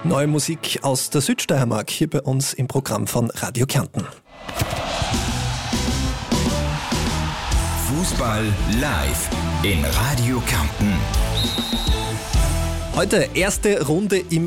Neue Musik aus der Südsteiermark hier bei uns im Programm von Radio Kärnten. Fußball live in Radio Kärnten. Heute erste Runde im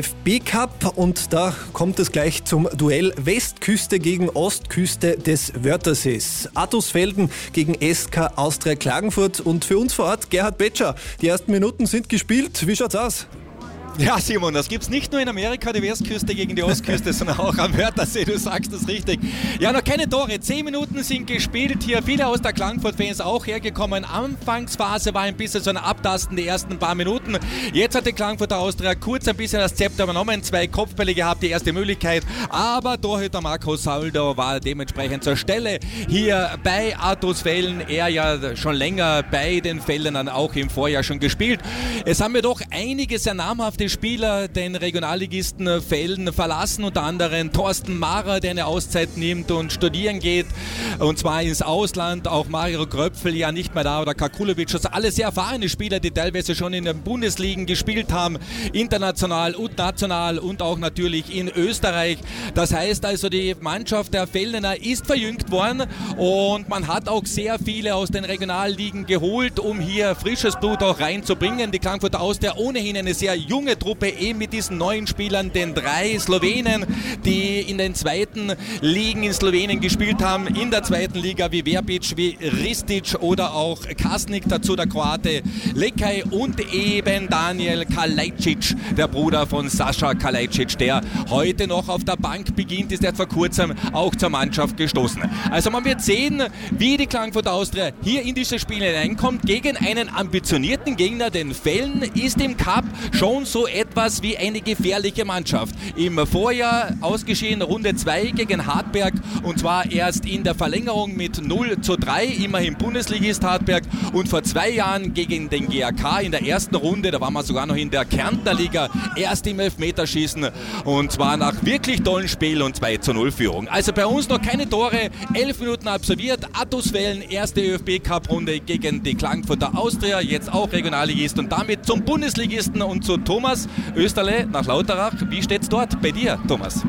ÖFB-Cup und da kommt es gleich zum Duell Westküste gegen Ostküste des Wörthersees. Attusfelden gegen SK Austria Klagenfurt und für uns vor Ort Gerhard Betscher. Die ersten Minuten sind gespielt. Wie schaut's aus? Ja, Simon, das gibt's nicht nur in Amerika, die Westküste gegen die Ostküste, sondern auch am Wörthersee, du sagst das richtig. Ja, noch keine Tore, 10 Minuten sind gespielt hier, viele aus der Klagenfurt-Fans auch hergekommen. Anfangsphase war ein bisschen so ein Abtasten, die ersten paar Minuten. Jetzt hat die Klagenfurter Austria kurz ein bisschen das Zepter übernommen, 2 Kopfbälle gehabt, die erste Möglichkeit, aber Torhüter Marco Saldo war dementsprechend zur Stelle hier bei Attusfelden, er ja schon länger bei den Feldern auch im Vorjahr schon gespielt. Es haben wir doch einige sehr namhafte Spieler den Regionalligisten Felden verlassen, unter anderem Thorsten Mahrer, der eine Auszeit nimmt und studieren geht, und zwar ins Ausland, auch Mario Gröpfel ja nicht mehr da oder Kakulovic, also alle sehr erfahrene Spieler, die teilweise schon in den Bundesligen gespielt haben, international und national und auch natürlich in Österreich. Das heißt also, die Mannschaft der Feldener ist verjüngt worden und man hat auch sehr viele aus den Regionalligen geholt, um hier frisches Blut auch reinzubringen. Die Klagenfurter Austria ohnehin eine sehr junge Truppe, eben mit diesen neuen Spielern, den 3 Slowenen, die in den zweiten Ligen in Slowenien gespielt haben, in der zweiten Liga wie Verbic, wie Ristic oder auch Kasnik, dazu der Kroate Lekaj und eben Daniel Kalajdzic, der Bruder von Sascha Kalajdzic, der heute noch auf der Bank beginnt, ist er vor kurzem auch zur Mannschaft gestoßen. Also man wird sehen, wie die Klagenfurter Austria hier in dieses Spiel hineinkommt, gegen einen ambitionierten Gegner, denn Felden ist im Cup schon so etwas wie eine gefährliche Mannschaft. Im Vorjahr ausgeschieden Runde 2 gegen Hartberg, und zwar erst in der Verlängerung mit 0:3, immerhin Bundesligist Hartberg, und vor 2 Jahren gegen den GAK in der ersten Runde, da waren wir sogar noch in der Kärntner Liga, erst im Elfmeterschießen, und zwar nach wirklich tollen Spiel und 2:0 Führung. Also bei uns noch keine Tore, 11 Minuten absolviert, Attusfelden, erste ÖFB-Cup-Runde gegen die Klagenfurter Austria, jetzt auch Regionalligist, und damit zum Bundesligisten und zu Thomas Österle nach Lauterach. Wie steht's dort bei dir, Thomas?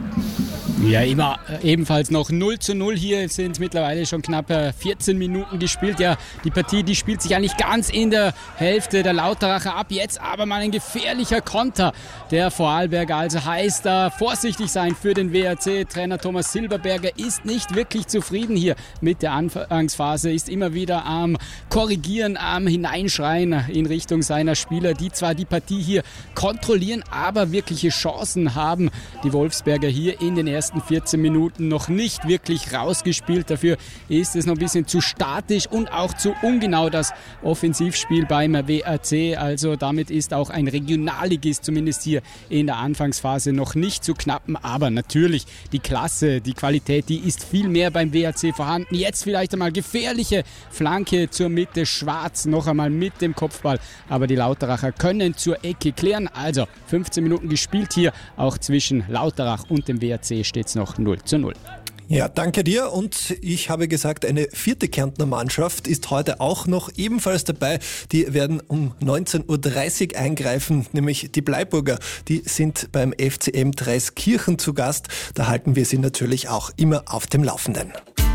Ja, immer ebenfalls noch 0:0. Hier sind mittlerweile schon knapp 14 Minuten gespielt. Ja, die Partie, die spielt sich eigentlich ganz in der Hälfte der Lauteracher ab. Jetzt aber mal ein gefährlicher Konter der Vorarlberger. Also heißt da vorsichtig sein für den WRC. Trainer Thomas Silberberger ist nicht wirklich zufrieden hier mit der Anfangsphase, ist immer wieder am Korrigieren, am Hineinschreien in Richtung seiner Spieler, die zwar die Partie hier kontrollieren, aber wirkliche Chancen haben. Die Wolfsberger hier in den ersten 14 Minuten noch nicht wirklich rausgespielt. Dafür ist es noch ein bisschen zu statisch und auch zu ungenau, das Offensivspiel beim WRC. Also damit ist auch ein Regionalligist zumindest hier in der Anfangsphase noch nicht zu knappen. Aber natürlich die Klasse, die Qualität, die ist viel mehr beim WRC vorhanden. Jetzt vielleicht einmal gefährliche Flanke zur Mitte. Schwarz noch einmal mit dem Kopfball. Aber die Lauteracher können zur Ecke klären. Also 15 Minuten gespielt hier. Auch zwischen Lauterach und dem WRC steht es noch 0:0. Ja, danke dir. Und ich habe gesagt, eine 4. Kärntner Mannschaft ist heute auch noch ebenfalls dabei. Die werden um 19:30 Uhr eingreifen, nämlich die Bleiburger. Die sind beim FCM Dreiskirchen zu Gast. Da halten wir sie natürlich auch immer auf dem Laufenden.